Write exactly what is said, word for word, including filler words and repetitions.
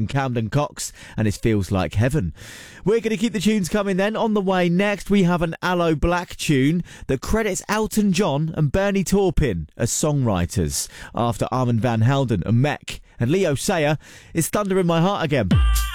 from Camden Cox, and it feels like heaven. We're going to keep the tunes coming then. On the way next, we have an Aloe Black tune that credits Elton John and Bernie Taupin as songwriters, after Armand van Helden and Mek and Leo Sayer. Is Thunder in My Heart again.